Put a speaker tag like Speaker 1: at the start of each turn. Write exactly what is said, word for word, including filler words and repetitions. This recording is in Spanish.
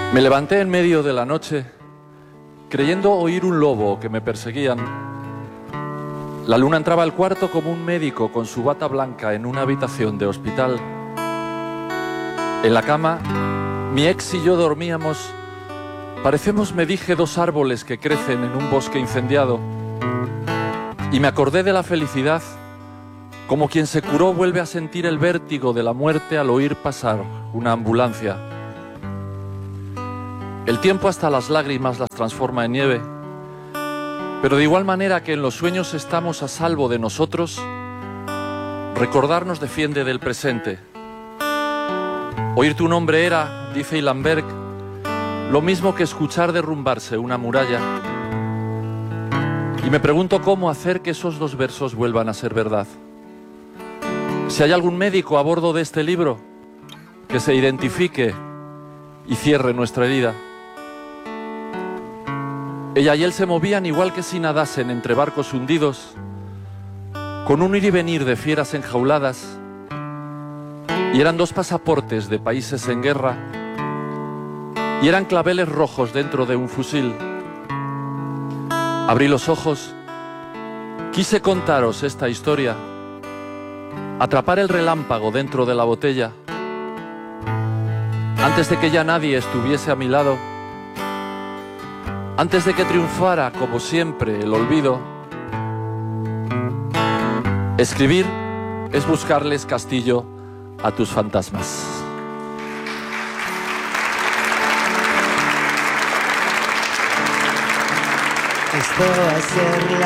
Speaker 1: Me levanté en medio de la noche, creyendo oír un lobo que me perseguían. La luna entraba al cuarto como un médico con su bata blanca en una habitación de hospital. En la cama, mi ex y yo dormíamos. Parecemos, me dije, dos árboles que crecen en un bosque incendiado. Y me acordé de la felicidad, como quien se curó vuelve a sentir el vértigo de la muerte al oír pasar una ambulancia. El tiempo hasta las lágrimas las transforma en nieve, pero de igual manera que en los sueños estamos a salvo de nosotros, recordar nos defiende del presente. Oír tu nombre era, dice Ilan Berg, lo mismo que escuchar derrumbarse una muralla. Y me pregunto cómo hacer que esos dos versos vuelvan a ser verdad. Si hay algún médico a bordo de este libro, que se identifique y cierre nuestra herida. Ella y él se movían igual que si nadasen entre barcos hundidos, con un ir y venir de fieras enjauladas, y eran dos pasaportes de países en guerra, y eran claveles rojos dentro de un fusil. Abrí los ojos, quise contaros esta historia, atrapar el relámpago dentro de la botella, antes de que ya nadie estuviese a mi lado, antes de que triunfara, como siempre, el olvido. Escribir es buscarles castillo a tus fantasmas.
Speaker 2: Esto va a ser la